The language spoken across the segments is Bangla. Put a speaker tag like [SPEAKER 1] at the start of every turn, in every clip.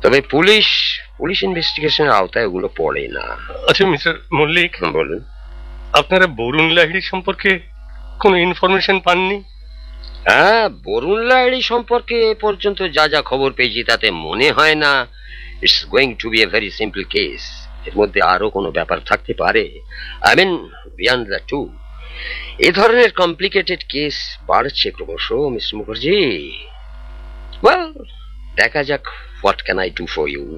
[SPEAKER 1] তবে পুলিশ পুলিশ ইনভেস্টিগেশনের আওতায় ওগুলো পড়ে না।
[SPEAKER 2] আচ্ছা মিস্টার মল্লিক,
[SPEAKER 1] বলুন।
[SPEAKER 2] আপনারা বরুণ লাহিড়ী সম্পর্কে কোনো ইনফরমেশন পাননি?
[SPEAKER 1] হ্যাঁ, বরুণ লাহিড়ী সম্পর্কে এ পর্যন্ত যা যা খবর পেয়েছি তাতে মনে হয় না it's going to B a very simple case. এর মধ্যে আরো কোনো ব্যাপার থাকতে পারে, I mean beyond the two. এ ধরনের কমপ্লিকেটেড কেস বাড়ছে ক্রমশ মিস্টার মুখার্জি। ওয়েল, দেখা যাক what can I do for you.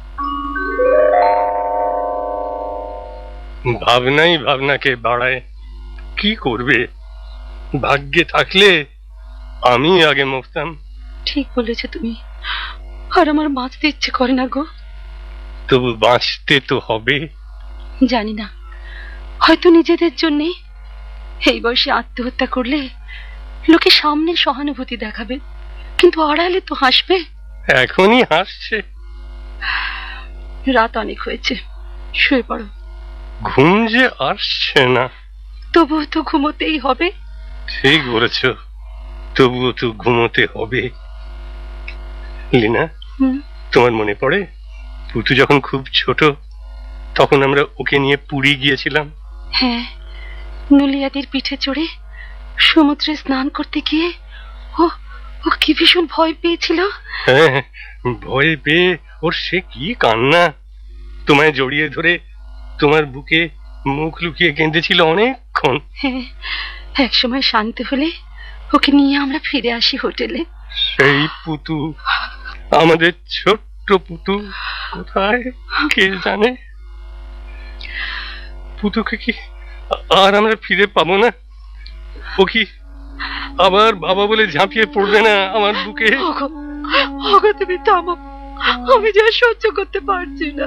[SPEAKER 2] ভাবনাই ভাবনাকে বাড়ায়, কি করবে? ভাগ্যে থাকলে আমি আগে মরতাম।
[SPEAKER 3] ঠিক বলেছো তুমি, আর আমার বাঁচতে ইচ্ছে করে না গো।
[SPEAKER 2] তবু বাঁচতে তো হবে।
[SPEAKER 3] জানি না, হয়তো নিজেদের জন্যে এই বয়সে আত্মহত্যা করলে লোকে সামনে সহানুভূতি দেখাবে, কিন্তু আড়ালে তো হাসবে।
[SPEAKER 2] এখনই হাসছে।
[SPEAKER 3] রাত অনেক হয়েছে, শুয়ে পড়ো।
[SPEAKER 2] ঘুম যে আসছে না।
[SPEAKER 3] তবুও তো ঘুমোতেই হবে।
[SPEAKER 2] ঠিক বলেছ, তবুও তো ঘুমোতে হবে। লীনা, তোমার মনে পড়ে পুতু যখন খুব ছোট তখন আমরা ওকে নিয়ে পুরী গিয়েছিলাম?
[SPEAKER 3] হ্যাঁ, নুলিয়াদের পিঠে চড়ে সমুদ্রে স্নান করতে গিয়ে ও ও কি ভীষণ ভয় পেয়েছিল।
[SPEAKER 2] হ্যাঁ, ভয় পেয়ে ওর সে কি কান্না! তোমায় জড়িয়ে ধরে তোমার বুকে মুখ লুকিয়ে কেঁদেছিল অনেকক্ষণ।
[SPEAKER 3] হ্যাঁ, এক সময় শান্ত হলে ওকে নিয়ে আমরা ফিরে আসি হোটেলে।
[SPEAKER 2] সেই পুতু, আমাদের ছোট্ট পুতু কোথায় কে জানে? পুতুকে কি আর আমরা ফিরে পাবো না? ও কি আবার বাবা বলে ঝাঁপিয়ে পড়বে না আমার বুকে?
[SPEAKER 3] ওগো তুমি থামো, আমি যা সহ্য করতে পারছি না।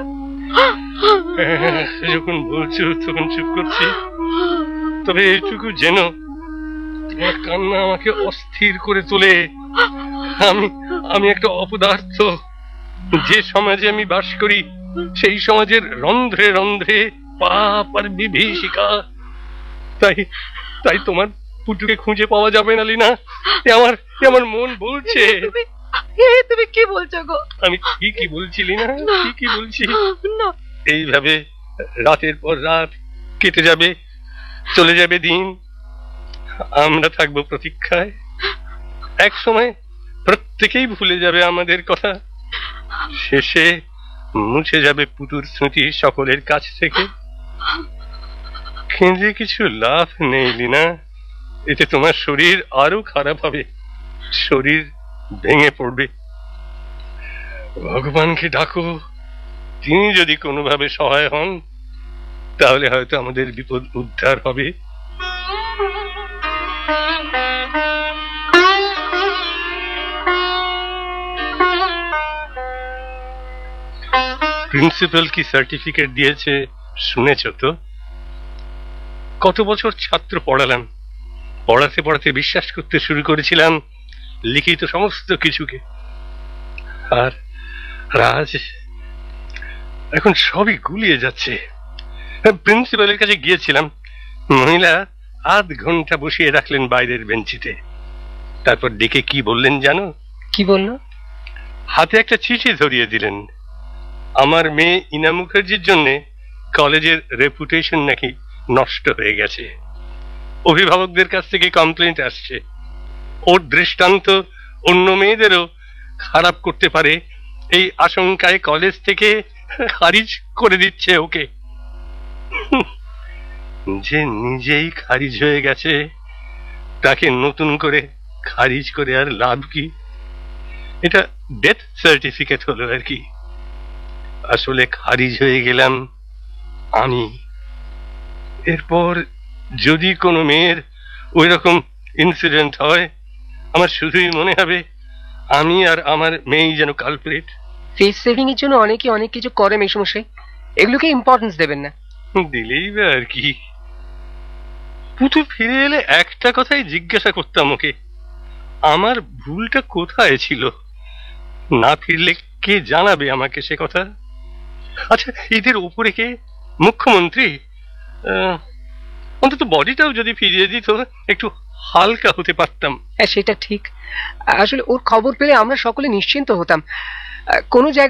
[SPEAKER 2] যখন বলছো তখন চুপ করছি। তবে এইটুকু যেন তোমার কান্না আমাকে অস্থির করে তোলে। আমি একটা অপদার্থ। যে সমাজে আমি বাস করি সেই সমাজের রন্ধ্রে রন্ধ্রে পাপ আর বিভীষিকা। তাই তোমার পুটুকে খুঁজে পাওয়া যাবে না লীনা, আমার মন বলছে।
[SPEAKER 3] তুমি কি বলছো গো?
[SPEAKER 2] আমি কি বলছি লীনা, কি বলছি? এইভাবে রাতের পর রাত কেটে যাবে, চলে যাবে দিন, আমরা থাকবো প্রতীক্ষায়। এক সময় প্রত্যেকেই ভুলে যাবে আমাদের কথা, শেষে মুছে যাবে পুতুর স্মৃতি সকলের কাছ থেকে। কেঁদে কিছু লাভ নেই লীনা, এতে তোমার শরীর আরো খারাপ হবে, শরীর ভেঙে পড়বে। ভগবানকে ডাকো, তিনি যদি কোনোভাবে সহায় হন তাহলে হয়তো আমাদের বিপদ উদ্ধার হবে। প্রিন্সিপাল কি সার্টিফিকেট দিয়েছে শুনেছ তো? কত বছর ছাত্র পড়ালাম, পড়াতে পড়াতে বিশ্বাস করতে শুরু করেছিলাম লিখিত সমস্ত কিছুকে, আর আজ এখন সবই গুলিয়ে যাচ্ছে। প্রিন্সিপালের কাছে গিয়েছিলাম, মহিলা আধ ঘন্টা বসিয়ে রাখলেন বাইরের বেঞ্চিতে। তারপর ডেকে কি বললেন জানো?
[SPEAKER 4] কি বলল?
[SPEAKER 2] হাতে একটা চিঠি ধরিয়ে দিলেন। আমার মেয়ে ইনা মুখার্জির জন্য কলেজের রেপুটেশন নাকি নষ্ট হয়ে গেছে। অভিভাবকদের কাছ থেকে কমপ্লেন্ট আসছে, ওর দৃষ্টান্ত অন্য মেয়েদেরও খারাপ করতে পারে, এই আশঙ্কায় কলেজ থেকে খারিজ করে দিচ্ছে ওকে। যে নিজেই খারিজ হয়ে গেছে তাকে নতুন করে খারিজ করে আর লাভ কি? এটা ডেথ সার্টিফিকেট হলো আর কি। আসলে খারিজ হয়ে গেলাম আমি। এরপর যদি কোনো মেয়ের ওই রকম ইনসিডেন্ট হয়, আমার শুধুই মনে হবে আমি আর আমার মেয়েই যেন কালপ্রিট।
[SPEAKER 4] ফেস সেভিং এর জন্য অনেকে অনেক কিছু করে মেশমশাই, এগুলোকে ইম্পর্টেন্স দেবেন না।
[SPEAKER 2] দিলেই বা আর কি। পুতু ফিরে এলে একটা কথাই জিজ্ঞাসা করতাম ওকে, আমার ভুলটা কোথায় ছিল। না ফিরলে কে জানাবে আমাকে সে কথা? আচ্ছা, এদের উপরে কে? মুখ্যমন্ত্রী? অন্তত বডিটাও যদি ফিরিয়ে দিত একটু হালকা হতে পারতাম।
[SPEAKER 4] হ্যাঁ, সেটা ঠিক। আসলে ওর খবর পেলে আমরা সকলে নিশ্চিন্ত হতাম। কোনো জায়গায়